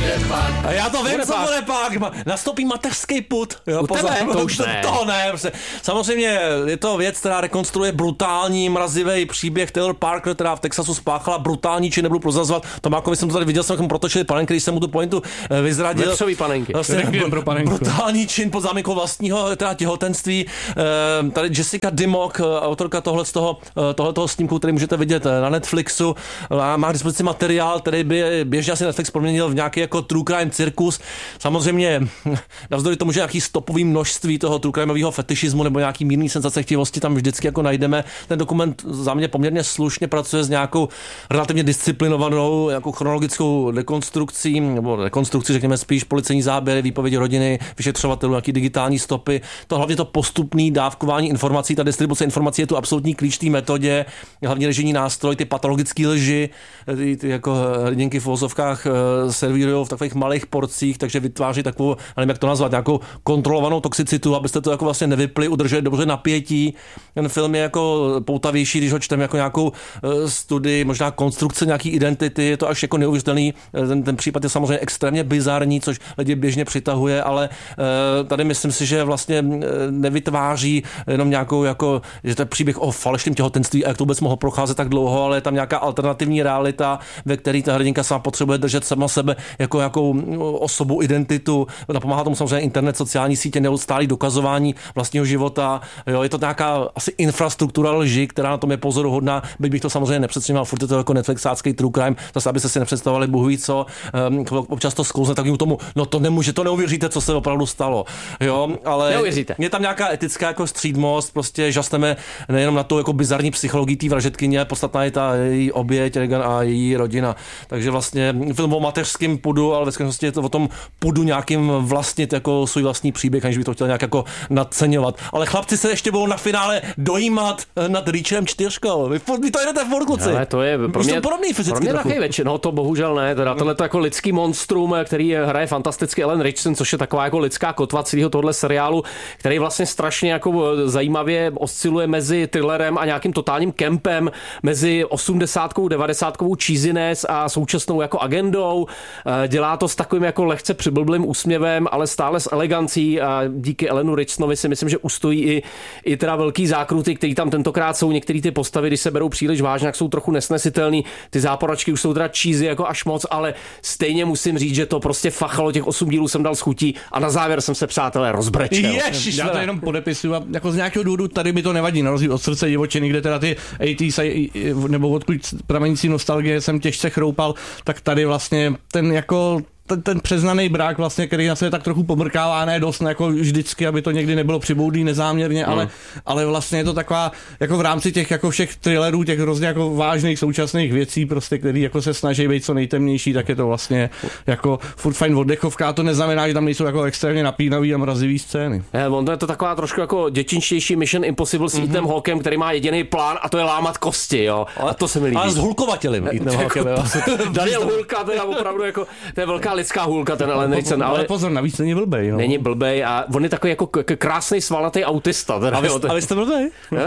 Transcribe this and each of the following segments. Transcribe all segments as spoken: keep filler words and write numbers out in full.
A já to vím, co bude pak. Nastoupí mateřský put. Jo, pozor, to už ne. To ne. Prostě. Samozřejmě je to věc, která rekonstruuje brutální, mrazivý příběh Taylor Parker, která v Texasu spáchala brutální čin, nebudu prozrazovat. Tomákovi jsem to tady viděl, jsem jako protočili panenky, když jsem mu tu pointu vyzradil. Vepřový panenky. Vlastně, brutální čin pod záminkou vlastního teda těhotenství. Tady Jessica Dimmock, autorka tohle z toho, tohletoho snímku, který můžete vidět na Netflixu, má k dispozici materiál, který by běžně asi Netflix proměnil v nějaký jako true crime cirkus. Samozřejmě navzdory tomu, že nějaký stopový množství toho true crimeového fetišismu nebo nějaký mírný senzacechtivosti tam vždycky jako najdeme. Ten dokument za mě poměrně slušně pracuje s nějakou relativně disciplinovanou jako chronologickou rekonstrukcí, nebo rekonstrukcí, řekněme spíš policejní záběry, výpovědi rodiny, vyšetřovatelů, nějaký digitální stopy. To hlavně to postupné dávkování informací, ta distribuce informací je tu absolutní klíč té metodě, hlavně režijní nástroj, ty patologické lži, ty, ty jako hrdinky v vozovkách servírují v takových malých porcích, takže vytváří takovou, nevím jak to nazvat, nějakou kontrolovanou toxicitu, abyste to jako vlastně nevypli, udrželi dobře napětí. Ten film je jako poutavější, když ho čteme jako nějakou studii, možná konstrukce nějaký identity, je to až jako neuvěřitelný. Ten, ten případ je samozřejmě extrémně bizarní, což lidi běžně přitahuje, ale tady myslím si, že vlastně nevytváří jenom nějakou jako, že to je příběh o falešném těhotenství a jak to vůbec mohlo procházet tak dlouho, ale je tam nějaká alternativní realita, ve které ta hrdinka sama potřebuje držet sama sebe jako jakou osobu, identitu. Napomáhá tomu samozřejmě internet, sociální sítě, neustálý dokazování vlastního života. Jo, je to nějaká asi infrastruktura lži, která na tom je pozoruhodná, byť bych to samozřejmě nepředstřímal, furt je to jako Netflixácký true crime, zase abyste si nepředstavovali Bůh ví co, um, občas to sklouzne takovým tomu, no to nemůže, to neuvěříte, co se opravdu stalo. Jo, ale neuvěříte. Je tam nějaká etická jako střídmost, prostě žasneme nejenom na tu jako bizarní psychologii té vražetkyně, podstatná je ta její oběť Regan a její rodina. Takže vlastně film o mateřském pudu, ale ve skutečnosti je to o tom pudu nějakým vlastnit jako svůj vlastní příběh, aniž by to chtěl nějak jako nadceňovat. Ale chlapci se ještě budou na finále dojímat nad Reachem čtyřkou. Vy, vy to jedete v kluci. Ale to je pro mě, podobný fyzicky. Pro mě taky většinou, to bohužel ne. Teda tohle to jako lidský monstrum, který hraje fantasticky Ellen Richardson, což je taková jako lidská kotva celého tohle seriálu, který vlastně strašně jako zajímavě osciluje mezi thrillerem a nějakým totálním kempem, mezi osmdesátkou, devadesátkovou cheesiness a současnou jako agendou. Dělá to s takovým jako lehce přiblblým úsměvem, ale stále s elegancí a díky Ellenu Richardsonovi si myslím, že ustojí i, i teda velký zákruty, který tam tentokrát jsou. Některé ty postavy, když se berou příliš vážně, tak jsou trochu nesnesitelný. Ty záporačky už jsou teda cheesy jako až moc, ale stejně musím říct, že to prostě fachalo, těch osm dílů jsem dal s chutí a na závěr jsem se, přátelé, rozbrečel. Ježiš, já to jenom podepisuju a jako z nějakého důvodu tady mi to nevadí, na rozdíl od Srdce divočiny, kde teda ty osmdesátky nebo odkud pramenící nostalgie jsem těžce chroupal, tak tady vlastně ten jako ten, ten přeznaný brák vlastně, který na sebe tak trochu pomrkává, ne dost jako vždycky, aby to někdy nebylo přiboudlý nezáměrně, no. ale, ale vlastně je to taková, jako v rámci těch jako všech thrillerů, těch hrozně jako vážných současných věcí, prostě, který jako se snaží být co nejtemnější, tak je to vlastně jako furt fajn oddechovka, a to neznamená, že tam nejsou jako extrémně napínavý a mrazivý scény. Je, on to je to taková trošku jako dětinčtější Mission Impossible s mm-hmm. Ethanem Hawkem, který má jediný plán a to je lámat kosti, jo. A to se mi líbí. Ale s hulkovatelem Ethanem Hawkem, jo. Daniel Hulka, teda opravdu jako, to je velká lidská hůlka, ten Ellen Richardson, ale, ale pozor, navíc není blbej. No. Není blbej a on je takový jako k- krásný svalnatý autista. Teda, a, vy, a vy jste blbej?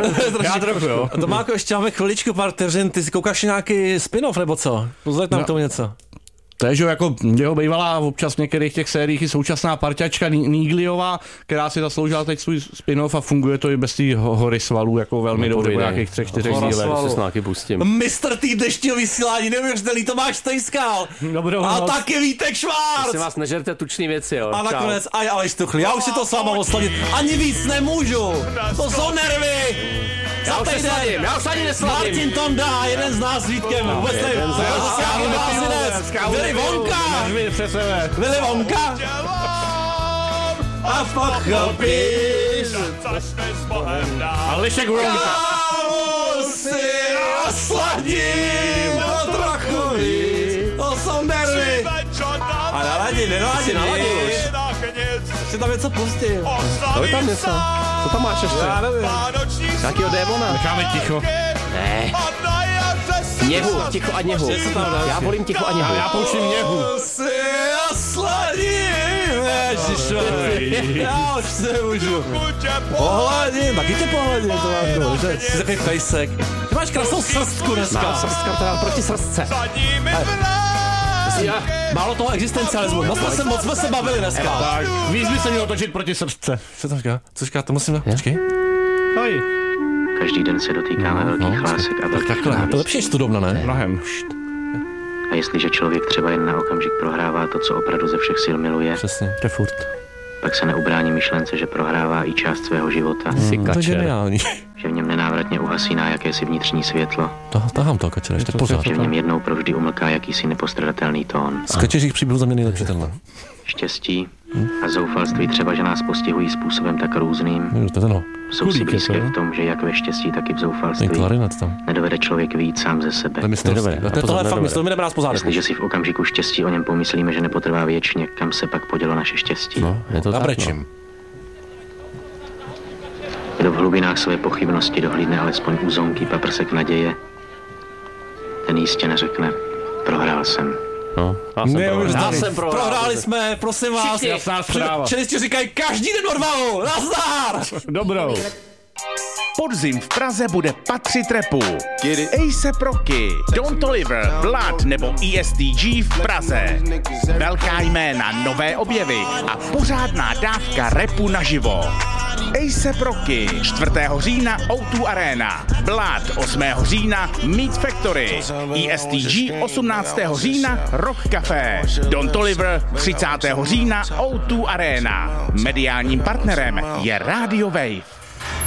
Já trochu, jo. To má jako ještě máme chviličku, pár vteřin, ty si koukáš nějaký spin-off nebo co? Pozor tam no. tomu něco. To je, že jako jeho bývalá občas v některých těch sériích i současná parťačka Negliová, která si zasloužila teď svůj spin-off a funguje to i bez té hory svalů jako velmi dobře po nějakých třech, čtyřech dílech. mistr T deštího vysílání, neuvěřitelný, Tomáš Stejskal. A taky Vítek Švárc. Prosím vás, nežerte tučný věci, jo. A nakonec aj Aleš Tuchl, já už si to s váma osladit, ani víc nemůžu, to jsou nervy. Já už nesladím, já už ani nesladím. Martin Tonda, jeden z nás s Vítkem. Vůbec nevím. Willy Wonka. Willy Wonka. A pochopíš. A Lišek Wonka. Si osladím o trochu víc. To jsou nervy. A naladí, nenaladí, naladí už. Ještě tam něco pustím. To je tam něco. Co tam máš ještě? Já nevím. Nějakýho démona. Necháme ticho. Ne. Něhu, ticho a něhu. Já volím ticho a něhu. Já poučím něhu. Si osladím. Ježišmarja. Já už se můžu. Pohladím. Taky tě pohladím. To máš to. Jsi takový pejsek. Ty máš krásnou srstku dneska. Mám srstka, teda proti srstce. Málo toho existencialismu. Moc jsme se, moc jsme se bavili dneska. Tak, víc by se mělo točit proti srdce. Co to říká? Co říká? To musím... Počkej. Hej. Každý den se dotýkáme No, velkých no, lásek a velkých Takhle, to je návěst. lepší než studovna, ne? Mnohem. A jestliže člověk třeba jen na okamžik prohrává to, co opravdu ze všech sil miluje, Přesně. To je furt. pak se neubrání myšlence, že prohrává i část svého života, Si To je kačer. geniální. že v něm nenávratně uhasíná jakési vnitřní světlo, To, tahám to, kačera, ještě pořád. že v něm jednou provždy umlká jakýsi nepostradatelný tón. Z kačeřích příběhů za mě nejlepší tenhle. Štěstí a zoufalství třeba, že nás postihují způsobem tak různým, Jo, to je tenhle. jsou si Kulík je blízké to, v tom, že jak ve štěstí, tak i v Ten zoufalství klarinet tam. nedovede člověk vyjít sám ze sebe. To je mistrovství. Nedovede. To je tohle Pozor, fakt nedovede. mistrovství, mi jdeme nás po zádech. Jestliže si v okamžiku štěstí o něm pomyslíme, že nepotrvá věčně, kam se pak podělo naše štěstí. No, je to A tak, brečím. Kdo v hlubinách své pochybnosti dohlídne alespoň úzonky paprsek naděje, ten jistě neřekne, prohrál jsem. No, já jsem prohrál. Já Neuvěřitelný. jsem prohrál. Prohráli jsme, prosím vás. Všichni. Jasná zpráva. Čelisti říkají každý den odvahu. Nazdar! Dobrou. Podzim v Praze bude patřit rapu. A$ej ep Rocky, Don Toliver, Blood nebo E S T G v Praze. Velká jména, nové objevy a pořádná dávka rapu naživo. A$ej ep Rocky, čtvrtého října O dva Arena. Blood osmého října Meat Factory. E S T G osmnáctého října Rock Café. Don Toliver třicátého října O dva Arena. Mediálním partnerem je Radio Wave.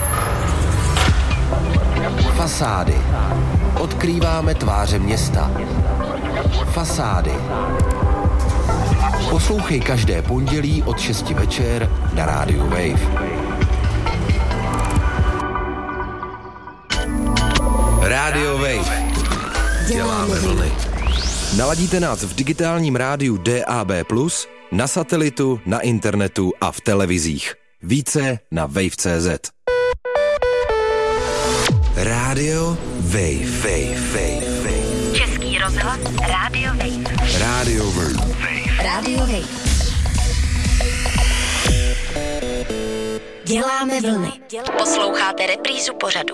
Fasády. Odkrýváme tváře města. Fasády. Poslouchej každé pondělí od šesti večer na rádiu Wave. Radio Wave. Děláme vlny. Naladíte nás v digitálním rádiu D A B plus, na satelitu, na internetu a v televizích. Více na wave tečka cé zet. Rádio Wave, Wave, Wave, Wave. Český rozhlas Rádio Wave. Rádio Wave. Rádio Wave. Děláme vlny. Posloucháte reprízu pořadu.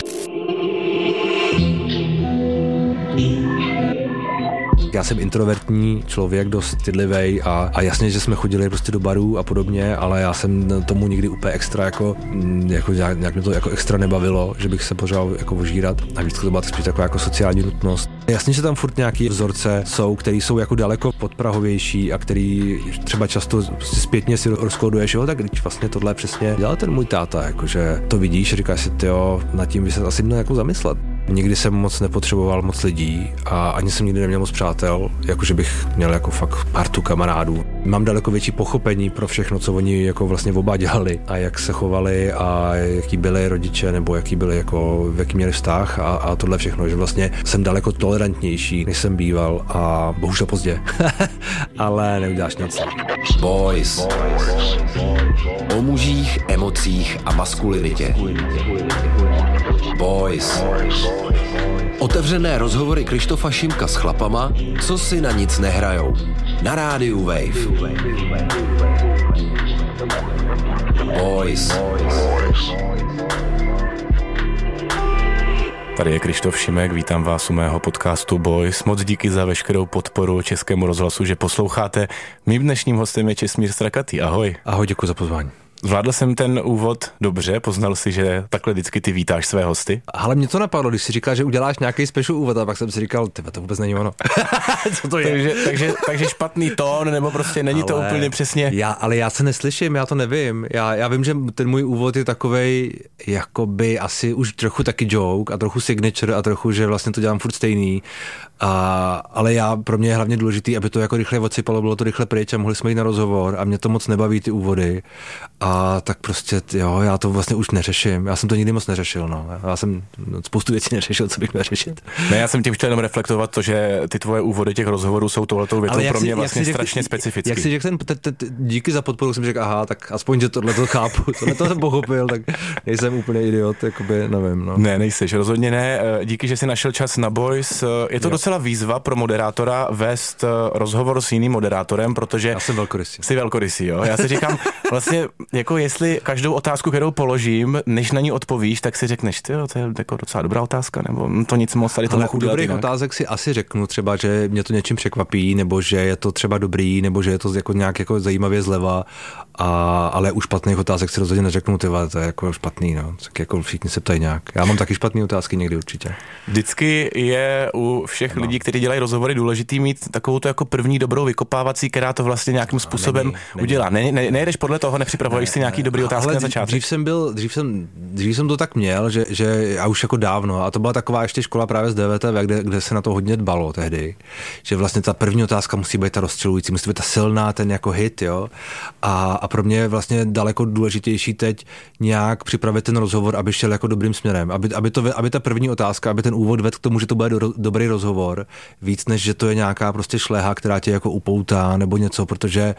Já jsem introvertní člověk, dost stydlivej a, a jasně, že jsme chodili prostě do barů a podobně, ale já jsem tomu nikdy úplně extra jako, jako nějak, nějak mě to jako extra nebavilo, že bych se pořád jako ožírat a vždycky to byla spíš taková jako sociální nutnost. Jasně, že tam furt nějaký vzorce jsou, který jsou jako daleko podprahovější a který třeba často prostě zpětně si rozkoduješ, jo, tak když vlastně tohle přesně dělal ten můj táta, jakože to vidíš a říkáš si, tyjo, nad tím by se asi měl jako zamyslet. Nikdy jsem moc nepotřeboval moc lidí a ani jsem nikdy neměl moc přátel, jakože bych měl jako fakt partu kamarádů. Mám daleko větší pochopení pro všechno, co oni jako vlastně oba dělali a jak se chovali a jaký byli rodiče nebo jaký byli jako, jaký měli vztah a, a tohle všechno, že vlastně jsem daleko tolerantnější, než jsem býval a bohužel pozdě, ale neuděláš nic. Boys. O mužích, emocích a maskulinitě. Boys. Otevřené rozhovory Krištofa Šimka s chlapama, co si na nic nehrajou. Na rádiu Wave. Boys. Tady je Krištof Šimek, vítám vás u mého podcastu Boys. Moc díky za veškerou podporu Českému rozhlasu, že posloucháte. Mým dnešním hostem je Čestmír Strakatý. Ahoj. Ahoj, děkuji za pozvání. Zvládl jsem ten úvod dobře, poznal si, že takhle vždycky ty vítáš své hosty? Ale mě to napadlo, když jsi říkal, že uděláš nějaký special úvod, a pak jsem si říkal, tyba, to vůbec není ono. Co to je? Takže, takže, takže špatný tón, nebo prostě není ale to úplně přesně. Já, ale já se neslyším, já to nevím. Já, já vím, že ten můj úvod je takovej, jakoby asi už trochu taky joke a trochu signature a trochu, že vlastně to dělám furt stejný. A, ale já, pro mě je hlavně důležitý, aby to jako rychle odsypalo, bylo to rychle pryč a mohli jsme jít na rozhovor a mě to moc nebaví ty úvody. A tak prostě, jo, já to vlastně už neřeším. Já jsem to nikdy moc neřešil, no. Já jsem spoustu věcí neřešil, co bych měl řešit. Ne, já jsem tím chtěl jenom reflektovat to, že ty tvoje úvody těch rozhovorů jsou touhletou větou pro mě si, vlastně řek, strašně specifický. Jak si řekl, ten, t, t, díky za podporu, jsem řekl, aha, tak aspoň, že tohle to chápu, tohle to jsem pochopil, tak nejsem úplně idiot, jakoby, nevím, no. Ne, nejseš, rozhodně ne. Díky, že jsi našel čas na Boys. Je to jo. docela výzva pro moderátora vést rozhovor s jiným moderátorem, protože... Já jsem velkorysý. Jsi velkorysý, jo. Já si říkám, vlastně jako jestli každou otázku, kterou položím, než na ní odpovíš, tak si řekneš, ty, to je jako docela dobrá otázka, nebo to nic moc tady to mohu udělat dobrých jinak. Otázek si asi řeknu třeba, že mě to něčím překvapí, nebo že je to třeba dobrý, nebo že je to jako nějak jako zajímavě zleva, a, ale u špatných otázek si rozhodně neřeknu, ty, to je jako špatný, no. Tak jako všichni se ptají nějak. Já mám taky špatné otázky někdy určitě. Vždycky je u všech no. lidí, kteří dělají rozhovory, důležitý mít takovou to jako první dobrou vykopávací, která to vlastně nějakým způsobem není, není. udělá. Ne, ne, nejdeš podle toho, nepřipravuješ ne, si nějaký dobrý otázky na začátek. Dřív jsem byl, dřív jsem, dřív jsem to tak měl, že, že a už jako dávno, a to byla taková ještě škola právě z D V T V, kde, kde se na to hodně dbalo tehdy, že vlastně ta první otázka musí být ta rozstřelující, musí být ta silná, ten jako hit, jo. A, a pro mě je vlastně daleko důležitější teď nějak připravit ten rozhovor, aby šel jako dobrým směrem, aby, aby, to, aby ta první otázka, aby ten úvod vedl k tomu, že to bude do, dobrý rozhovor, víc než že to je nějaká prostě šleha, která tě jako upoutá nebo něco, protože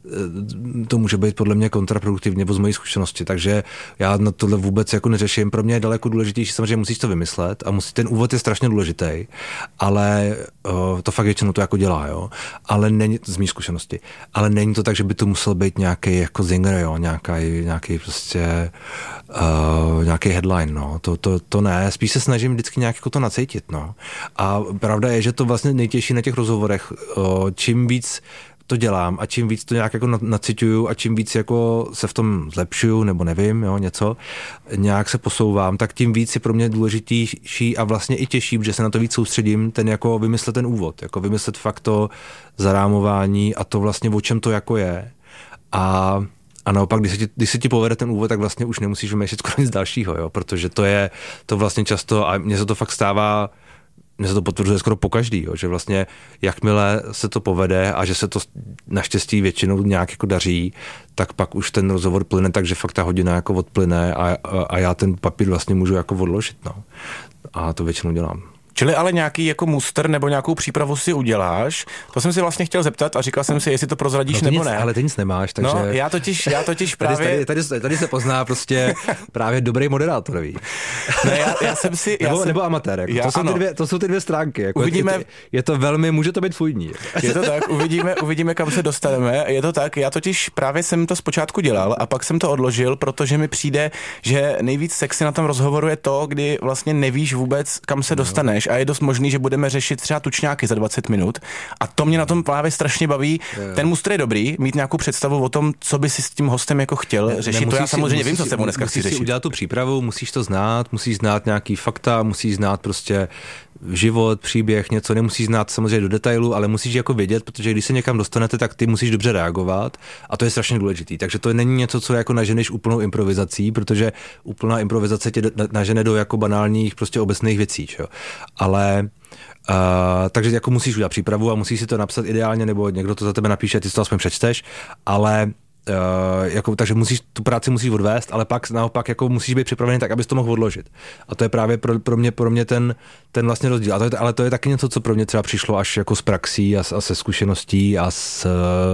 to může být podle mě kontraproduktivní nebo z mojí zkušenosti, takže já na tohle vůbec jako neřeším. Pro mě je daleko důležitější, samozřejmě musíš to vymyslet a musí, ten úvod je strašně důležitý, ale o, to fakt většinou to jako dělá, jo. Ale není, z mý zkušenosti, ale není to tak, že by to musel být nějaký jako zinger, jo, nějaký, nějaký prostě uh, nějaký headline, no. To, to, to ne, spíš se snažím vždycky nějak jako to nacítit, no. A pravda je, že to vlastně nejtěžší na těch rozhovorech, o, čím víc to dělám a čím víc to nějak jako naciťuju a čím víc jako se v tom zlepšuju, nebo nevím, jo, něco, nějak se posouvám, tak tím víc je pro mě důležitější a vlastně i těžší, protože se na to víc soustředím, ten jako vymyslet ten úvod, jako vymyslet fakt to zarámování a to vlastně o čem to jako je. A A naopak, když se, ti, když se ti povede ten úvod, tak vlastně už nemusíš vymýšlet skoro nic dalšího, jo? Protože to je to vlastně často, a mně se to fakt stává, mně se to potvrzuje skoro pokaždý, jo? Že vlastně jakmile se to povede a že se to naštěstí většinou nějak jako daří, tak pak už ten rozhovor plyne, takže fakt ta hodina jako odplyne a, a, a já ten papír vlastně můžu jako odložit, no. A to většinou dělám. Čili ale nějaký jako muster nebo nějakou přípravu si uděláš. To jsem si vlastně chtěl zeptat a říkal jsem si, jestli to prozradíš no, nebo nic, ne. Ale ty nic nemáš, takže... No, já totiž, já totiž právě... Tady, tady, tady, tady se pozná prostě právě dobrý moderátor, víš. Ne, já, já jsem si... Já nebo, jsem, nebo amatér, jako. já, to, jsou ty dvě, to jsou ty dvě stránky. Jako. Uvidíme... Je, je to velmi, může to být fůjní. Je to tak, uvidíme, uvidíme, kam se dostaneme. Je to tak, já totiž právě jsem to zpočátku dělal a pak jsem to odložil, protože mi přijde, že nejvíc sexy na tom rozhovoru je to, kdy vlastně nevíš vůbec, kam se dostaneš a je dost možný, že budeme řešit třeba tučňáky za dvacet minut a to mě na tom právě strašně baví. Ten mustr je dobrý, mít nějakou představu o tom, co by si s tím hostem jako chtěl ne, řešit. To já samozřejmě si, vím, co se mu dneska chci řešit. Musíš si udělat tu přípravu, musíš to znát, musíš znát nějaký fakta, musíš znát prostě život, příběh, něco, nemusíš znát samozřejmě do detailu, ale musíš jako vědět, protože když se někam dostanete, tak ty musíš dobře reagovat a to je strašně důležitý. Takže to není něco, co jako naženeš úplnou improvizací, protože úplná improvizace tě nažene do jako banálních prostě obecných věcí, čo? Ale Uh, takže jako musíš udělat přípravu a musíš si to napsat ideálně, nebo někdo to za tebe napíše, ty si to aspoň přečteš, ale uh, jako, takže musíš, tu práci musíš odvést, ale pak naopak jako musíš být připravený tak, abys to mohl odložit. A to je právě pro, pro mě, pro mě ten, ten vlastně rozdíl. A to je, ale to je taky něco, co pro mě třeba přišlo až jako s praxí a, a se zkušeností a s,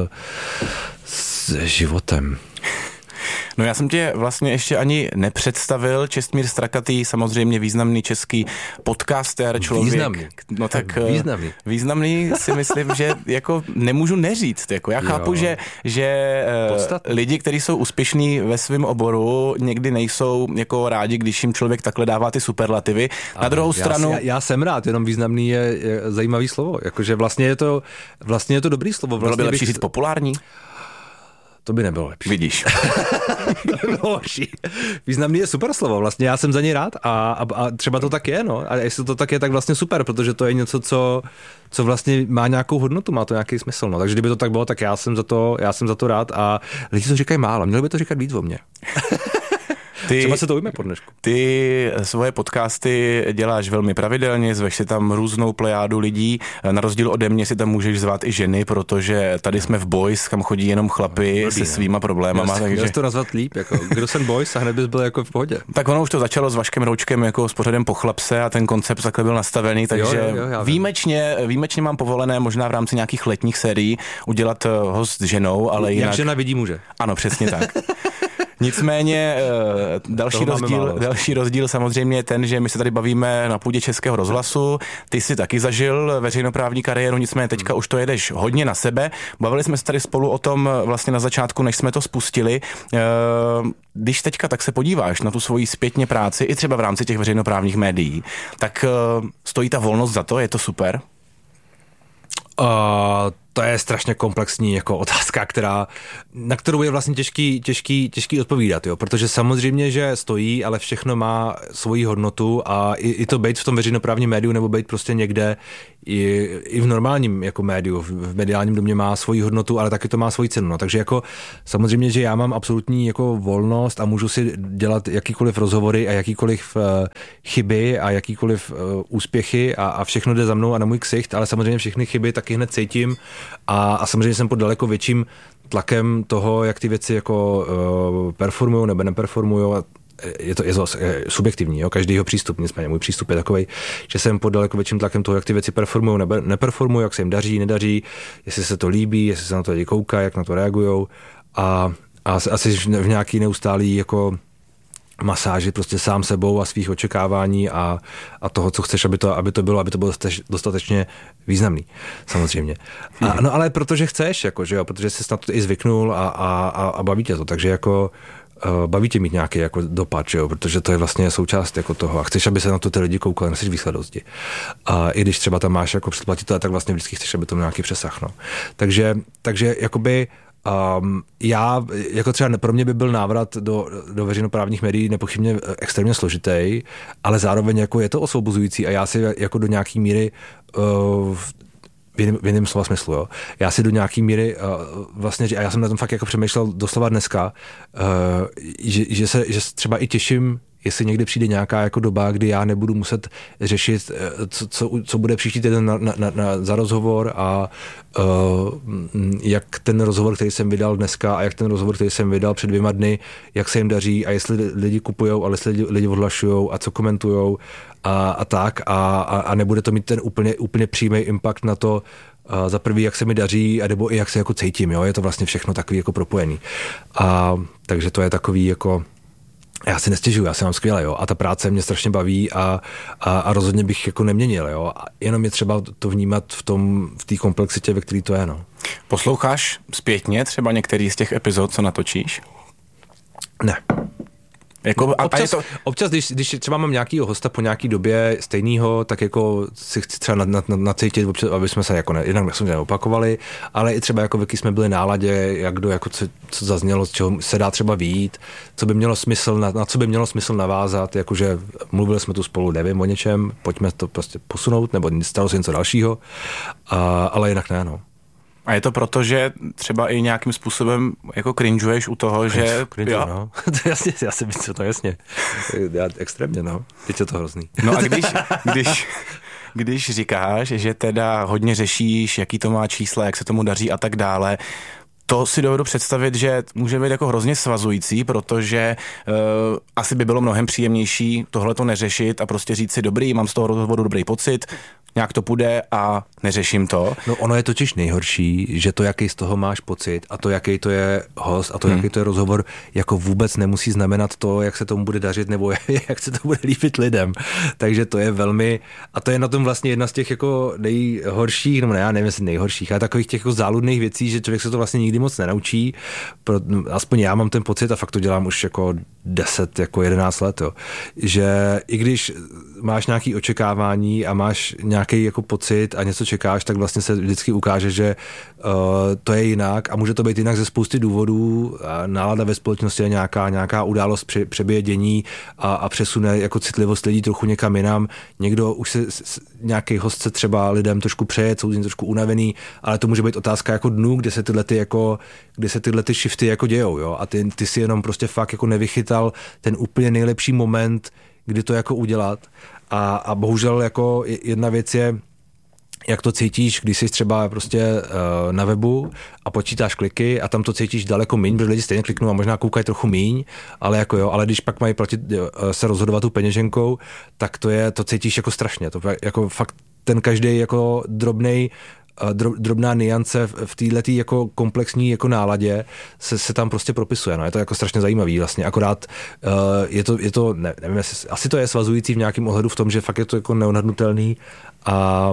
s životem. No já jsem tě vlastně ještě ani nepředstavil. Čestmír Strakatý, samozřejmě významný český podcaster, člověk. Významný. No tak významný. Významný si myslím, že jako nemůžu neříct. Jako já chápu, jo. že, že lidi, kteří jsou úspěšní ve svém oboru, někdy nejsou jako rádi, když jim člověk takhle dává ty superlativy. Na Ale druhou já, stranu... Já, já jsem rád, jenom významný je, je zajímavý slovo. Jakože vlastně je to, vlastně je to dobrý slovo. Vlastně Bylo by lepší bych... říct populární? To by nebylo lepší. Vidíš. To by bylo lepší. Významný je super slovo, vlastně já jsem za něj rád a, a, a třeba to tak je, no. A jestli to tak je, tak vlastně super, protože to je něco, co, co vlastně má nějakou hodnotu, má to nějaký smysl, no. Takže kdyby to tak bylo, tak já jsem za to, já jsem za to rád a lidi to říkají málo, měli by to říkat víc o mně. Ty, třeba se to ujme po dnešku. Ty svoje podcasty děláš velmi pravidelně, zveš si tam různou plejádu lidí. Na rozdíl ode mě si tam můžeš zvát i ženy, protože tady jsme v Boys, kam chodí jenom chlapy no, se svýma problémama. Měl takže... to nazvat líp, jako, kdo jsem Boys a hned bys byl jako v pohodě. Tak ono už to začalo s Vaškem Roučkem jako s pořadem Po chlapse a ten koncept takhle byl nastavený, takže jo, jo, jo, výjimečně, výjimečně mám povolené možná v rámci nějakých letních sérií udělat host s ženou, ale jak jinak... žena vidí muže. Ano, přesně tak. Nicméně další rozdíl, další rozdíl samozřejmě je ten, že my se tady bavíme na půdě Českého rozhlasu. Ty jsi taky zažil veřejnoprávní kariéru, nicméně teďka už to jedeš hodně na sebe. Bavili jsme se tady spolu o tom vlastně na začátku, než jsme to spustili. Když teďka tak se podíváš na tu svoji zpětně práci, i třeba v rámci těch veřejnoprávních médií, tak stojí ta volnost za to, je to super? Uh, to je strašně komplexní jako otázka, která, na kterou je vlastně těžký, těžký, těžký odpovídat, jo? Protože samozřejmě, že stojí, ale všechno má svoji hodnotu a i, i to být v tom veřejnoprávním médiu nebo být prostě někde i, i v normálním jako médiu, v mediálním domě má svoji hodnotu, ale taky to má svoji cenu. No. Takže jako samozřejmě, že já mám absolutní jako volnost a můžu si dělat jakýkoliv rozhovory a jakýkoliv uh, chyby a jakýkoliv uh, úspěchy a, a všechno jde za mnou a na můj ksicht, ale samozřejmě všechny chyby taky hned cítím a, a samozřejmě jsem pod daleko větším tlakem toho, jak ty věci jako uh, performujou nebo neperformujou. Je to, je to subjektivní, jo? Každý jeho přístup, nicméně můj přístup je takovej, že jsem pod daleko větším tlakem toho, jak ty věci performují nebo neperformují, jak se jim daří, nedaří, jestli se to líbí, jestli se na to lidi koukají, jak na to reagujou a, a asi v nějaký neustálý jako masáži prostě sám sebou a svých očekávání a, a toho, co chceš, aby to, aby to bylo, aby to bylo dostatečně významný, samozřejmě. A, no ale protože chceš, jako, že jo, protože jsi na to i zvyknul a, a, a baví tě to, takže jako baví tě mít nějaký jako dopad, že jo? Protože to je vlastně součást jako toho a chceš, aby se na to ty lidi koukali, nechceš výsledosti. A i když třeba tam máš jako předplatitel, tak vlastně vždycky chceš, aby to měl nějaký přesah. No. Takže, takže jakoby Um, já, jako třeba pro mě by byl návrat do, do veřejnoprávních médií nepochybně extrémně složitý, ale zároveň jako je to osvobozující a já si jako do nějaký míry uh, v jiném, v jiném slova smyslu, jo. Já si do nějaký míry uh, vlastně, a já jsem na tom fakt jako přemýšlel doslova dneska, uh, že, že se že třeba i těším, jestli někdy přijde nějaká jako doba, kdy já nebudu muset řešit, co, co, co bude příští týden na, na, na, za rozhovor a uh, jak ten rozhovor, který jsem vydal dneska a jak ten rozhovor, který jsem vydal před dvěma dny, jak se jim daří a jestli lidi kupujou a jestli lidi, lidi odhlašujou a co komentujou a, a tak a, a, a nebude to mít ten úplně, úplně přímý impact na to, uh, za prvý, jak se mi daří a nebo i jak se jako cítím, jo? Je to vlastně všechno takový jako propojený. A takže to je takový jako já si nestěžuju, já se mám skvěle, jo, a ta práce mě strašně baví a, a, a rozhodně bych jako neměnil, jo, a jenom je třeba to vnímat v tom, v té komplexitě, ve který to je, no. Posloucháš zpětně třeba některý z těch epizod, co natočíš? Ne. Jako, a občas, to... občas když, když třeba mám nějakýho hosta po nějaký době stejnýho, tak jako si chci třeba nacítit, občas, aby jsme se jako ne, jednak jsme neopakovali, ale i třeba jako v jaký jsme byli náladě, jak kdo, jako co, co zaznělo, z čeho se dá třeba vyjít, co by mělo smysl, na, na co by mělo smysl navázat, jakože mluvili jsme tu spolu, nevím o něčem, pojďme to prostě posunout, nebo stalo se něco dalšího, a, ale jinak ne, no. A je to proto, že třeba i nějakým způsobem jako cringeuješ u toho, že... Cringe, no. To jasně, já si myslím, to jasně. Já extrémně, no. Teď je to hrozný. No a když, když, když říkáš, že teda hodně řešíš, jaký to má čísla, jak se tomu daří a tak dále, to si dovedu představit, že může být jako hrozně svazující, protože uh, asi by bylo mnohem příjemnější tohle to neřešit a prostě říct si dobrý, mám z toho rozhovoru dobrý pocit, nějak to půjde a neřeším to. No ono je totiž nejhorší, že to, jaký z toho máš pocit a to, jaký to je host a to, hmm. jaký to je rozhovor, jako vůbec nemusí znamenat to, jak se tomu bude dařit nebo jak se to bude líbit lidem. Takže to je velmi, a to je na tom vlastně jedna z těch jako nejhorších, no ne, já nevím, jestli nejhorších, ale takových těch jako záludných věcí, že člověk se to vlastně nikdy moc nenaučí. Pro, aspoň já mám ten pocit a fakt to dělám už jako deset, jako jedenáct let, jo. Že i když máš nějaké očekávání a máš nějaký jako pocit a něco čekáš, tak vlastně se vždycky ukáže, že uh, to je jinak a může to být jinak ze spousty důvodů. A nálada ve společnosti je nějaká, nějaká událost pře, přebije dění a, a přesune jako citlivost lidí trochu někam jinam. Někdo už se, s, nějaký host se třeba lidem trošku přeje, jsou z ní trošku unavený, ale to může být otázka jako dnů, kde se tyhle ty jako, kde se tyhle ty shifty jako dějou, jo. A ty, ty si jenom prostě fakt jako nevychytal ten úplně nejlepší moment, kdy to jako udělat. A, a bohužel jako jedna věc je, jak to cítíš, když jsi třeba prostě uh, na webu a počítáš kliky a tam to cítíš daleko míň, protože lidi stejně kliknou a možná koukají trochu míň, ale jako jo, ale když pak mají platit, jo, se rozhodovat tu peněženkou, tak to je, to cítíš jako strašně, to jako fakt ten každý jako drobnej drobná niance v této jako komplexní jako náladě se, se tam prostě propisuje. No. Je to jako strašně zajímavý vlastně. Akorát je to, je to ne, nevím, jestli, asi to je svazující v nějakém ohledu v tom, že fakt je to jako neodhadnutelný a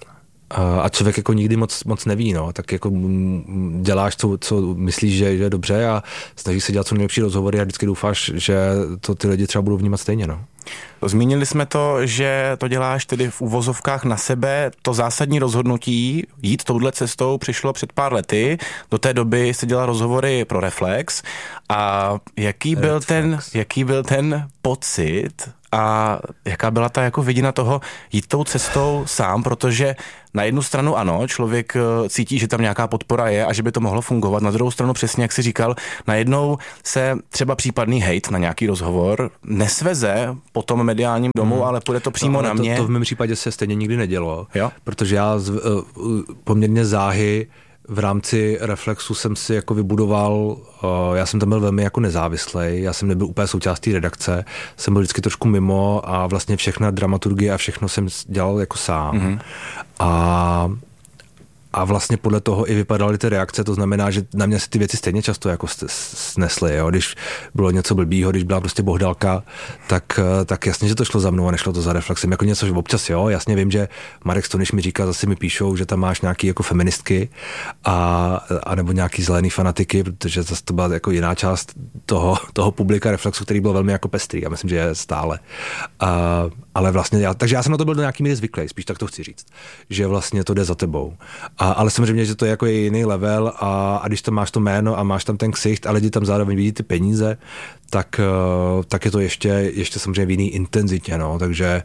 a člověk jako nikdy moc, moc neví, no, tak jako děláš, co, co myslíš, že je dobře a snažíš se dělat co nejlepší rozhovory a vždycky doufáš, že to ty lidi třeba budou vnímat stejně, no. Zmínili jsme to, že to děláš tedy v uvozovkách na sebe. To zásadní rozhodnutí jít touhle cestou přišlo před pár lety. Do té doby jsi dělal rozhovory pro Reflex. A jaký byl Reflex. ten, jaký byl ten pocit a jaká byla ta jako vidina toho jít tou cestou sám, protože na jednu stranu ano, člověk cítí, že tam nějaká podpora je a že by to mohlo fungovat. Na druhou stranu přesně, jak jsi říkal, najednou se třeba případný hejt na nějaký rozhovor nesveze po tom mediálním domu, hmm. ale půjde to přímo no, na mě. To, to v mém případě se stejně nikdy nedělo, jo? Protože já z, uh, poměrně záhy v rámci Reflexu jsem si jako vybudoval, uh, já jsem tam byl velmi jako nezávislej, já jsem nebyl úplně součástí redakce, jsem byl vždycky trošku mimo a vlastně všechna dramaturgie a všechno jsem dělal jako sám. Mm-hmm. A A vlastně podle toho i vypadaly ty reakce, to znamená, že na mě se ty věci stejně často jako snesly, jo? Když bylo něco blbýho, když byla prostě bohdalka, tak, tak jasně, že to šlo za mnou a nešlo to za Reflexem. Jako něco, že občas jo, jasně vím, že Marek Stoniš mi říká, zase mi píšou, že tam máš nějaký jako feministky a, a nebo nějaký zelený fanatiky, protože zase to byla jako jiná část toho, toho publika Reflexu, který byl velmi jako pestrý a myslím, že je stále. A, ale vlastně, já, takže já jsem na to byl do nějaký míry zvyklý, spíš tak to chci říct, že vlastně to jde za tebou. A, ale samozřejmě, že to je jako je jiný level a, a když tam máš to jméno a máš tam ten ksicht a lidi tam zároveň vidí ty peníze, tak, tak je to ještě, ještě samozřejmě v jiný intenzitě, no, takže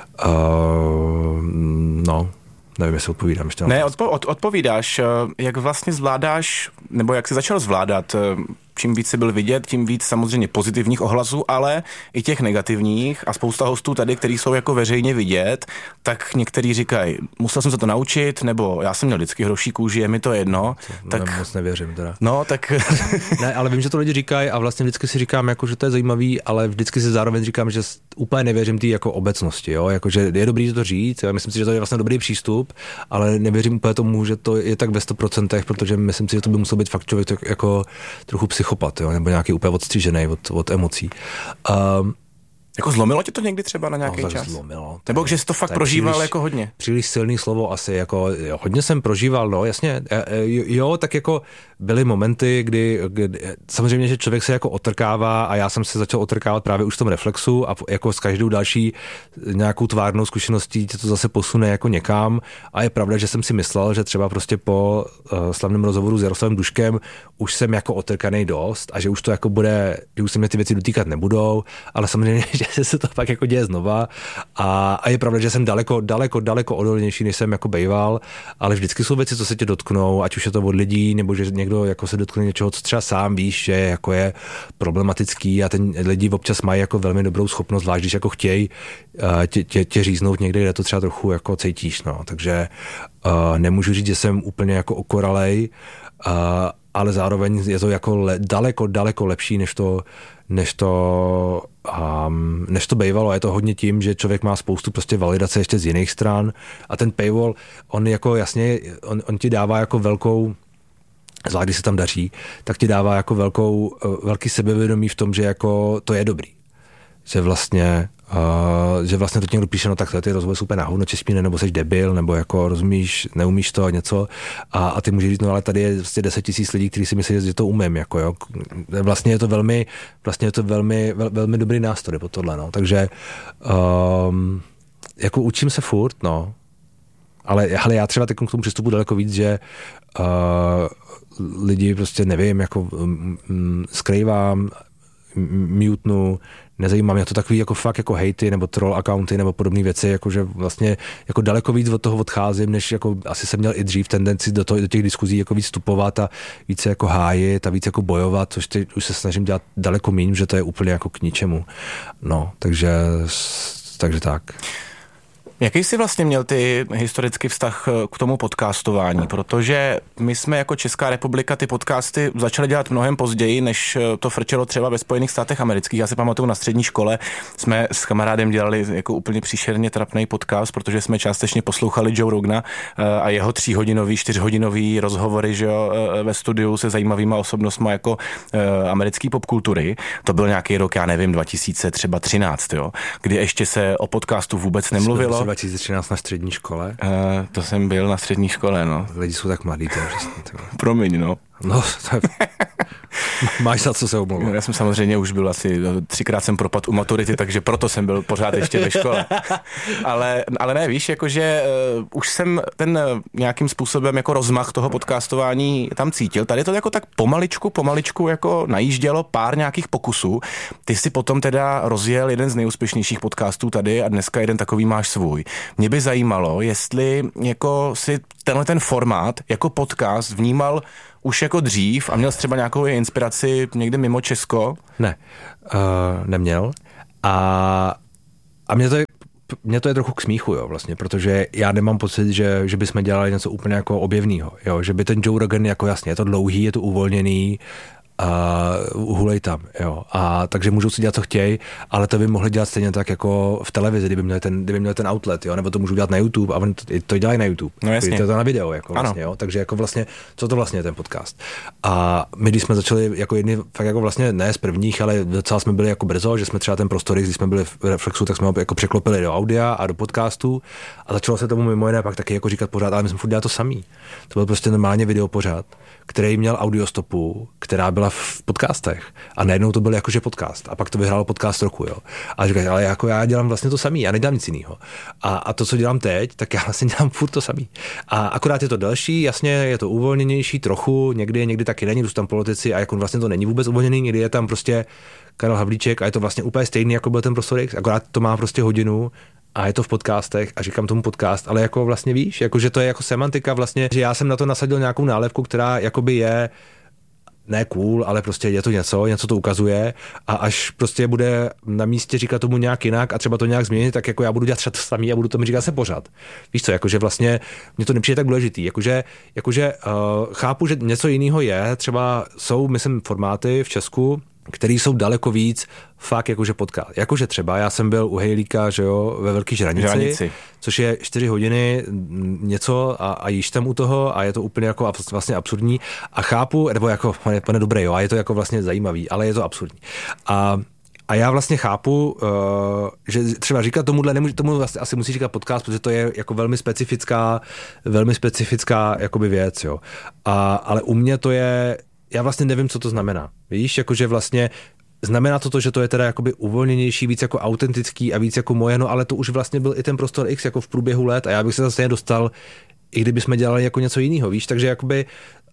uh, no, nevím, jestli odpovídám ještě. Ne, odpo- od, odpovídáš, jak vlastně zvládáš, nebo jak jsi začal zvládat, čím víc jsi byl vidět, tím víc samozřejmě pozitivních ohlasů, ale i těch negativních a spousta hostů tady, kteří jsou jako veřejně vidět, tak někteří říkají, musel jsem se to naučit, nebo já jsem měl vždycky hroší kůži, je mi to jedno. To tak ne, moc nevěřím teda. No, tak... Ne, ale vím, že to lidi říkají a vlastně vždycky si říkám, jako, že to je zajímavý, ale vždycky si zároveň říkám, že úplně nevěřím té jako obecnosti, jo? Jako, že je dobrý to říct, já myslím si, že to je vlastně dobrý přístup, ale nevěřím úplně tomu, že to je tak ve sto procent, protože myslím si, že to by musel být fakt člověk jako trochu psychopat, jo? Nebo nějaký úplně odstřížený od, od emocí. Um, Jako zlomilo tě to někdy třeba na nějaký no, čas? Zlomilo. Nebo že jsi to fakt to prožíval příliš, jako hodně? Příliš silný slovo asi, jako jo, hodně jsem prožíval, no jasně, jo, tak jako byly momenty, kdy, kdy samozřejmě, že člověk se jako otrkává a já jsem se začal otrkávat právě už v tom Reflexu a jako s každou další nějakou tvárnou zkušeností tě to zase posune jako někam a je pravda, že jsem si myslel, že třeba prostě po uh, slavném rozhovoru s Jaroslavem Duškem už jsem jako otrkanej dost a že už to jako bude, že už se mě ty věci dotýkat nebudou, ale samozřejmě, že se to pak jako děje znova a, a je pravda, že jsem daleko, daleko, daleko odolnější, než jsem jako bejval, ale vždycky jsou věci, co se tě dotknou, ať už je to od lidí, nebo že někdo jako se dotkne něčeho, co třeba sám víš, že jako je problematický a ten lidi občas mají jako velmi dobrou schopnost, zvlášť když jako chtějí tě, tě, tě říznout někde, kde to třeba trochu jako cítíš, no, takže uh, nemůžu říct, že jsem úplně jako okoralej, uh, ale zároveň je to jako le, daleko, daleko lepší, než to, než to, um, než to bejvalo. Je to hodně tím, že člověk má spoustu prostě validace ještě z jiných stran a ten paywall, on jako jasně, on, on ti dává jako velkou, zvlášť když se tam daří, tak ti dává jako velkou, velký sebevědomí v tom, že jako to je dobrý. Že vlastně Uh, že vlastně to někdo píše, no tak ty rozhovory jsou úplně na hovno, čespíne, nebo seš debil, nebo jako rozumíš, neumíš to a něco a, a ty můžeš říct, no ale tady je vlastně deset tisíc lidí, kteří si myslí, že to umím, jako jo. Vlastně je to velmi, vlastně je to velmi, vel, velmi dobrý nástroj po tohle, no. Takže um, jako učím se furt, no. Ale, ale já třeba teď k tomu přistupu daleko víc, že uh, lidi prostě nevím, jako um, skrývám, mutenu, nezajímá mě to takový jako fakt jako hejty nebo troll accounty nebo podobné věci, jakože vlastně jako daleko víc od toho odcházím, než jako asi jsem měl i dřív tendenci do, toho, do těch diskuzí jako víc vstupovat a více jako hájit a víc jako bojovat, což teď už se snažím dělat daleko méně, že to je úplně jako k ničemu. No, takže, takže tak. Jaký jsi vlastně měl ty historický vztah k tomu podcastování? Protože my jsme jako Česká republika ty podcasty začali dělat mnohem později, než to frčelo třeba ve Spojených státech amerických. Já si pamatuju, na střední škole jsme s kamarádem dělali jako úplně příšerně trapný podcast, protože jsme částečně poslouchali Joe Rogana a jeho tříhodinový, čtyřhodinový rozhovory, že jo, ve studiu se zajímavýma osobnostma jako americký popkultury. To byl nějaký rok, já nevím, dva tisíce třináct, jo, kdy ještě se o podcastu vůbec nemluvilo. dva tisíce třináct na střední škole? Uh, to jsem byl na střední škole, no. Lidi jsou tak mladí, to je přesně. Promiň, no. No, to je... Máš za co se omlouvat. Já jsem samozřejmě už byl asi, třikrát jsem propad u maturity, takže proto jsem byl pořád ještě ve škole. ale, ale ne, víš, jakože uh, už jsem ten uh, nějakým způsobem jako rozmach toho podcastování tam cítil. Tady to jako tak pomaličku, pomaličku jako najíždělo pár nějakých pokusů. Ty si potom teda rozjel jeden z nejúspěšnějších podcastů tady a dneska jeden takový máš svůj. Mě by zajímalo, jestli jako si tenhle ten formát jako podcast vnímal už jako dřív a měl jsi třeba nějakou inspiraci někde mimo Česko? Ne, uh, neměl. A, a mě to je Mně to je trochu k smíchu, jo, vlastně, protože já nemám pocit, že, že bychom dělali něco úplně jako objevného, jo, že by ten Joe Rogan, jako jasně, je to dlouhý, je to uvolněný, a hulej tam, jo. A takže můžou si dělat, co chtějí, ale to by mohli dělat stejně tak jako v televizi, kdyby měli ten, kdyby měli ten outlet, jo, nebo to můžou dělat na YouTube a oni to, to dělají na YouTube. No jasně. To je to na video, jako vlastně, jo. Takže jako vlastně, co to vlastně je ten podcast. A my, když jsme začali jako jedni, fakt jako vlastně ne z prvních, ale docela jsme byli jako brzo, že jsme třeba ten prostor, když jsme byli v Reflexu, tak jsme ho jako překlopili do audia a do podcastu a začalo se tomu mimo jiné pak taky jako říkat pořád, ale my jsme furt dělali to samý. To byl prostě normálně video pořád, který měl audiostopu, která byla v podcastech. A najednou to byl jakože podcast. A pak to vyhrálo podcast roku, jo. A říkáš, ale jako já dělám vlastně to samý, já nedělám nic jiného. A, a to, co dělám teď, tak já vlastně dělám furt to samý. A akorát je to delší, jasně, je to uvolněnější trochu, někdy, někdy taky není, jsou tam politici a jako vlastně to není vůbec uvolněný, někdy je tam prostě Karel Havlíček a je to vlastně úplně stejný, jako byl ten Prostor X, akorát to má prostě hodinu a je to v podcastech a říkám tomu podcast, ale jako vlastně víš, jako že to je jako semantika vlastně, že já jsem na to nasadil nějakou nálevku, která jakoby je ne cool, ale prostě je to něco, něco to ukazuje a až prostě bude na místě říkat tomu nějak jinak a třeba to nějak změnit, tak jako já budu dělat třeba to samý a budu tomu říkat se pořád. Víš co, jakože vlastně mě to nepřijde tak důležitý, jakože, jakože uh, chápu, že něco jiného je, třeba jsou, myslím, formáty v Česku, který jsou daleko víc fakt jakože podcast. Jakože třeba já jsem byl u Hejlíka, že jo, ve Velký Žranici, Žranici. Což je čtyři hodiny něco a, a jíš tam u toho a je to úplně jako vlastně absurdní a chápu, nebo jako, pane dobré, jo, a je to jako vlastně zajímavý, ale je to absurdní. A A já vlastně chápu, uh, že třeba říkat tomuhle, nemůže, tomu vlastně asi musí říkat podcast, protože to je jako velmi specifická, velmi specifická jakoby věc, jo. A, ale u mě to je, já vlastně nevím, co to znamená. Víš, jakože vlastně znamená to to, že to je teda jakoby uvolněnější, víc jako autentický a víc jako moje, no ale to už vlastně byl i ten Prostor X jako v průběhu let a já bych se zase dostal, i kdyby jsme dělali jako něco jiného, víš, takže jakoby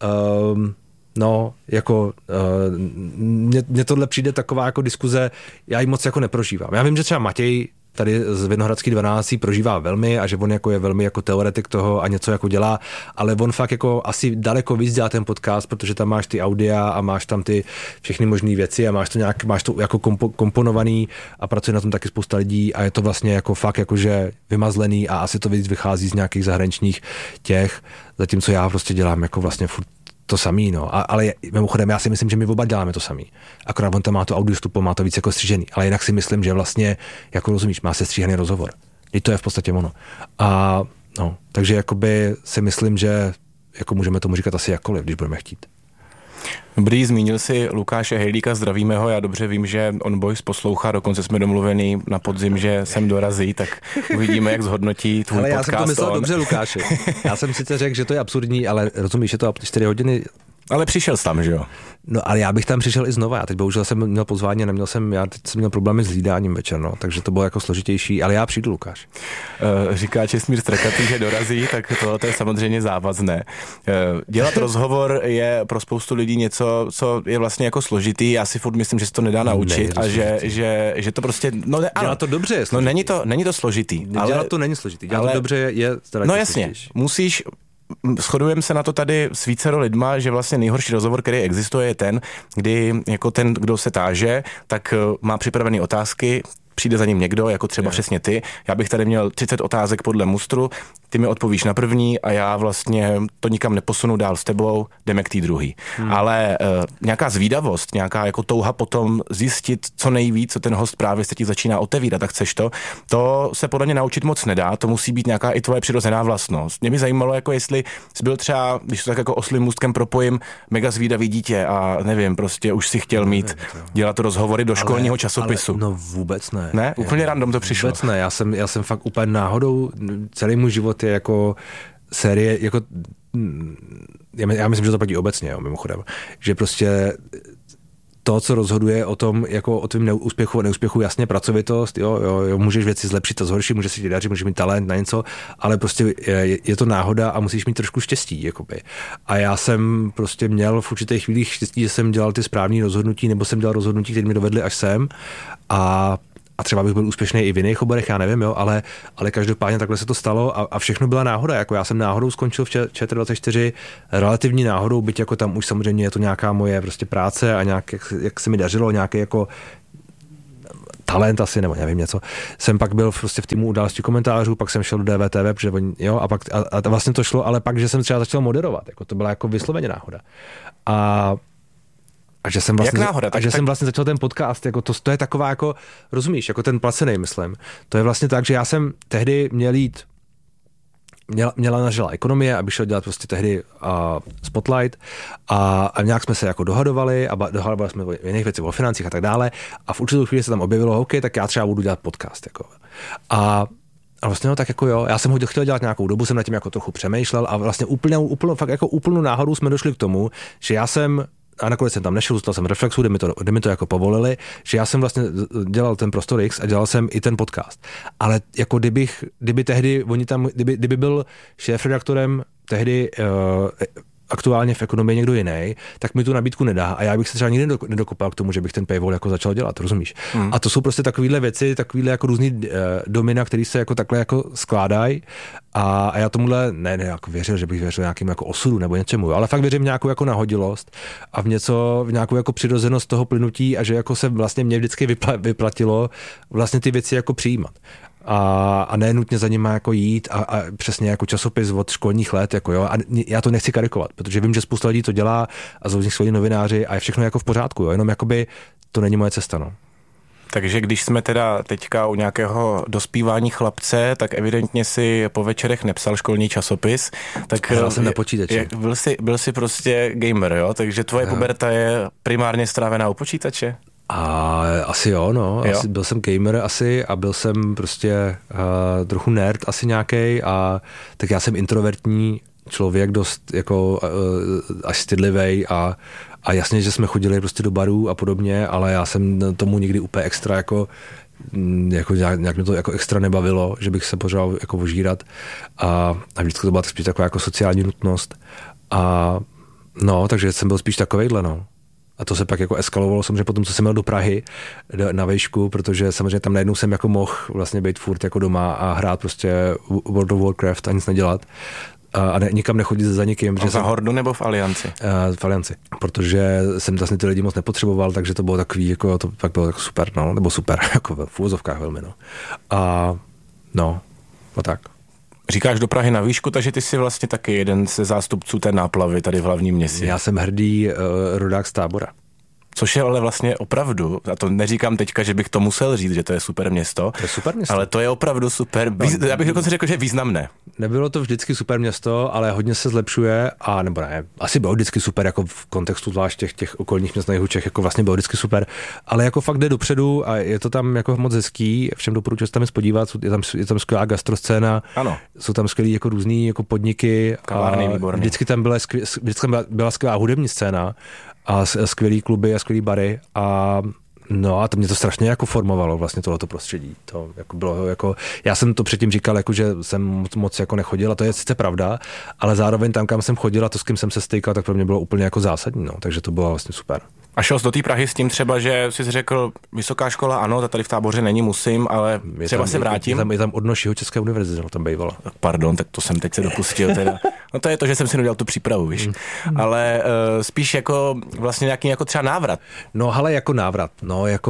um, no, jako uh, mně, mně tohle přijde taková jako diskuze, já ji moc jako neprožívám. Já vím, že třeba Matěj tady z Vinohradský dvanáct prožívá velmi a že on jako je velmi jako teoretik toho a něco jako dělá, ale on fakt jako asi daleko víc dělá ten podcast, protože tam máš ty audia a máš tam ty všechny možné věci a máš to nějak, máš to jako kompo, komponovaný a pracuje na tom taky spousta lidí a je to vlastně jako fakt jakože vymazlený a asi to víc vychází z nějakých zahraničních těch, zatímco já prostě dělám jako vlastně furt to samý, no. A, ale mimochodem já si myslím, že my oba děláme to samý. Akorát on tam má to audio stupo, má to víc jako střížený. Ale jinak si myslím, že vlastně, jako rozumíš, má se stříhaný rozhovor. I to je v podstatě ono. A no, takže jakoby si myslím, že jako můžeme tomu říkat asi jakkoliv, když budeme chtít. Dobrý, zmínil si Lukáše Hejlíka, zdravíme ho, já dobře vím, že On Boys poslouchá, dokonce jsme domluvený na podzim, že sem dorazí, tak uvidíme, jak zhodnotí tvůj ale podcast. Ale já jsem to myslel on. dobře, Lukáši. Já jsem sice řekl, že to je absurdní, ale rozumíš, že to čtyři hodiny. Ale přišel jsi tam, že jo? No, ale já bych tam přišel i znova. Já teď bohužel jsem měl pozvání a neměl jsem, já teď jsem měl problémy s hlídáním večer, no, takže to bylo jako složitější, ale já přijdu, Lukáš. Uh, říká Čestmír Strakatý, že dorazí, tak tohle je samozřejmě závazné. Uh, dělat rozhovor je pro spoustu lidí něco, co je vlastně jako složitý. Já si furt myslím, že se to nedá naučit ne, a že, že, že to prostě, no ne, ano. Dělat to dobře je složitý. No není to, není to složitý. Dělat ale, to není složitý. Dělat ale, to dobře je, je no jasně, složitější. Musíš shodujeme se na to tady s vícero lidma, že vlastně nejhorší rozhovor, který existuje, je ten, kdy jako ten, kdo se táže, tak má připravené otázky, přijde za ním někdo, jako třeba je. Přesně ty. Já bych tady měl třicet otázek podle mustru, ty mi odpovíš na první a já vlastně to nikam neposunu dál s tebou, jdeme k té druhý. Hmm. Ale uh, nějaká zvídavost, nějaká jako touha potom zjistit co nejvíc, co ten host právě se ti začíná otevírat a chceš to, to se podle mě naučit moc nedá, to musí být nějaká i tvoje přirozená vlastnost. Mě by zajímalo, jako jestli jsi byl třeba, když to tak jako oslým můstkem propojím, mega zvídavý dítě a nevím, prostě už si chtěl mít, dělat rozhovory do školního ale, časopisu. Ale, no vůbec ne. Ne? Úplně random to přišlo. Vůbec ne, já jsem, já jsem fakt úplně náhodou, celý můj život je jako série, jako já myslím, že to platí obecně, jo, mimochodem, že prostě to, co rozhoduje o tom, jako o tvým neúspěchu a neúspěchu, jasně pracovitost, jo, jo, jo, můžeš věci zlepšit a zhoršit, můžeš si ti dařit, můžeš mít talent na něco, ale prostě je, je to náhoda a musíš mít trošku štěstí, jakoby. A já jsem prostě měl v určitých chvílích štěstí, že jsem dělal ty správné rozhodnutí, nebo jsem dělal rozhodnutí, které mi dovedly až sem a A třeba bych byl úspěšný i v jiných oborech, já nevím, jo, ale, ale každopádně takhle se to stalo a, a všechno byla náhoda. Jako já jsem náhodou skončil v ČT dvacet čtyři, relativní náhodou, byť jako tam už samozřejmě je to nějaká moje prostě práce a nějak, jak, jak se mi dařilo, nějaký jako talent asi, nebo nevím něco. Jsem pak byl prostě v týmu události komentářů, pak jsem šel do D V T V, protože oni, jo, a pak a, a vlastně to šlo, ale pak, že jsem třeba začal moderovat, jako to byla jako vysloveně náhoda. A A že jsem vlastně, náhoda, a tak, že tak... jsem vlastně začal ten podcast, jako to, to je taková jako, rozumíš, jako ten placený, myslím. To je vlastně tak, že já jsem tehdy měl jít, měla, měla nažila ekonomie, aby šel dělat prostě tehdy uh, Spotlight a, a nějak jsme se jako dohadovali a dohadovali jsme o jiných věcech, o financích a tak dále a v určitou chvíli se tam objevilo, OK, tak já třeba budu dělat podcast, jako. A A vlastně no tak jako jo, já jsem ho chtěl dělat nějakou dobu, jsem na tím jako trochu přemýšlel a vlastně úplně, úplně fakt jako úplnou náhodou jsme došli k tomu, že já jsem a nakonec jsem tam nešel, zůstal jsem v Reflexu, kde mi to, kde mi to jako povolili, že já jsem vlastně dělal ten Prostor X a dělal jsem i ten podcast. Ale jako kdybych, kdyby tehdy, oni tam, kdyby, kdyby byl šéfredaktorem tehdy uh, aktuálně v ekonomii někdo jiný, tak mi tu nabídku nedá a já bych se třeba nikdy nedokopal k tomu, že bych ten paywall jako začal dělat, rozumíš? Hmm. A to jsou prostě takovýhle věci, takovýhle jako různý uh, domina, který se jako takhle jako skládají a, a já tomuhle ne, ne jako věřil, že bych věřil nějakým jako osudu nebo něčemu, ale fakt věřím v nějakou jako nahodilost a v něco, v nějakou jako přirozenost toho plynutí a že jako se vlastně mě vždycky vypla, vyplatilo vlastně ty věci jako přijímat. A, a ne nutně za nima jako jít a, a přesně jako časopis od školních let, jako jo, a já to nechci karikovat, protože vím, že spousta lidí to dělá a jsou z nich svoji novináři a je všechno jako v pořádku, jo, jenom jakoby to není moje cesta, no. Takže když jsme teda teďka u nějakého dospívání chlapce, tak evidentně si po večerech nepsal školní časopis. Tak já jsem na počítači. Byl jsi, byl jsi prostě gamer, jo? Takže tvoje já. puberta je primárně strávená u počítače? A asi jo, no. Jo. Asi, byl jsem gamer asi a byl jsem prostě uh, trochu nerd asi nějakej a tak já jsem introvertní člověk, dost jako uh, až stydlivej a, a jasně, že jsme chodili prostě do barů a podobně, ale já jsem tomu nikdy úplně extra jako jako nějak, nějak mě to jako extra nebavilo, že bych se pořád jako ožírat a, a vždycky to byla spíš taková jako sociální nutnost a no, takže jsem byl spíš takovejhle, no. A to se pak jako eskalovalo samozřejmě potom, co jsem měl do Prahy na vejšku, protože samozřejmě tam najednou jsem jako mohl vlastně být furt jako doma a hrát prostě World of Warcraft a nic nedělat. A ne, nikam nechodit za nikým. A v Hordu nebo v Alianci? Uh, v Alianci, protože jsem vlastně ty lidi moc nepotřeboval, takže to bylo takový, jako to pak bylo jako super, no, nebo super, jako v úvozovkách velmi, no. A no, no tak. Říkáš do Prahy na výšku, takže ty jsi vlastně taky jeden ze zástupců té náplavy tady v hlavním městě. Já jsem hrdý uh, rodák z Tábora. Což je ale vlastně opravdu, a to neříkám teďka, že bych to musel říct, že to je super město, to je super město. Ale to je opravdu super, výz, já bych dokonce řekl, že významné. Nebylo to vždycky super město, ale hodně se zlepšuje a nebo ne, asi bylo vždycky super, jako v kontextu zvlášť těch, těch okolních měst na jihu Čech, jako vlastně bylo vždycky super, ale jako fakt jde dopředu a je to tam jako moc hezký, všem doporučuji se tam spodívat, je tam, je tam skvělá gastroscéna, ano. Jsou tam skvělý jako různý jako podniky, kavárny výborný. Vždycky tam byla, skvěl, vždycky tam byla, byla skvělá hudební scéna a skvělý kluby a skvělý bary a no a to mě to strašně jako formovalo vlastně tohleto prostředí. To jako bylo jako, já jsem to předtím říkal, jako, že jsem moc, moc jako nechodil a to je sice pravda, ale zároveň tam, kam jsem chodil a to, s kým jsem se stýkal, tak pro mě bylo úplně jako zásadní, no, takže to bylo vlastně super. A šel jsi do té Prahy s tím třeba, že jsi řekl, vysoká škola, ano, tady v Táboře není, musím, ale je třeba tam, se vrátím. Je tam, je tam odnož Jihočeské univerzity, tam bývala. Pardon, tak to jsem teď se dopustil teda. No to je to, že jsem si nedělal tu přípravu, víš. Mm. Ale uh, spíš jako vlastně nějaký jako třeba návrat. No ale jako návrat, no jako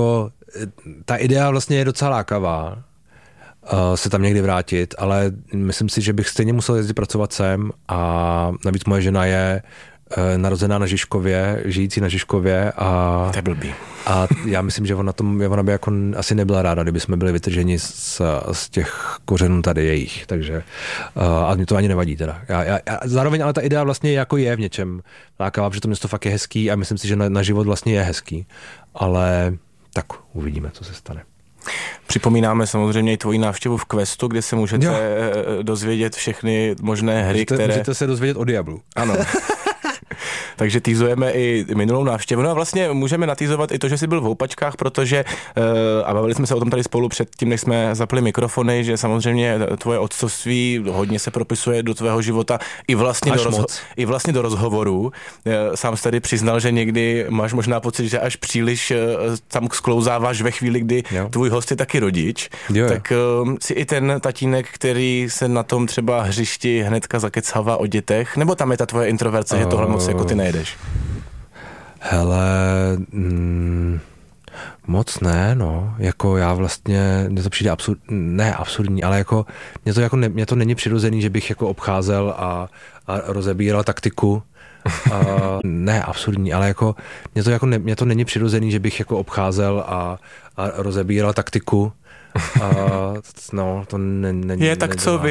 ta idea vlastně je docela lákavá, uh, se tam někdy vrátit, ale myslím si, že bych stejně musel jezdit pracovat sem a navíc moje žena je narozená na Žižkově, žijící na Žižkově a, to je blbý. A já myslím, že ona, tom, ona by jako asi nebyla ráda, kdyby jsme byli vytrženi z, z těch kořenů tady jejich, takže a mě to ani nevadí teda. Já, já, zároveň ale ta idea vlastně jako je v něčem lákavá, protože to město fakt je hezký a myslím si, že na, na život vlastně je hezký, ale tak uvidíme, co se stane. Připomínáme samozřejmě i tvoji návštěvu v Questu, kde se můžete jo. dozvědět všechny možné hry, můžete, které... Můžete se dozvědět o Diablu. Ano. Takže týzujeme i minulou návštěvu. No a vlastně můžeme natýzovat i to, že jsi byl v Houpačkách, protože, a bavili jsme se o tom tady spolu před tím, než jsme zapli mikrofony, že samozřejmě tvoje otcovství hodně se propisuje do tvého života i vlastně, do, rozho- i vlastně do rozhovorů. Sám jsi tady přiznal, že někdy máš možná pocit, že až příliš tam sklouzáváš ve chvíli, kdy jo. tvůj host je taky rodič. Jo. Tak um, si i ten tatínek, který se na tom třeba hřišti hnedka zakecává o dětech, nebo tam je ta tvoje introverce, uh... že tohle moc jako ty nejedeš? Hele, mm, moc ne, no, jako já vlastně, mně to přijde absurd, ne absurdní, ale jako, mně to, jako ne, mně to není přirozený, že bych jako obcházel a, a rozebíral taktiku, a, ne absurdní, ale jako, mně to, jako ne, mně to není přirozený, že bych jako obcházel a, a rozebíral taktiku, a, no, to ne, není. Je tak co vy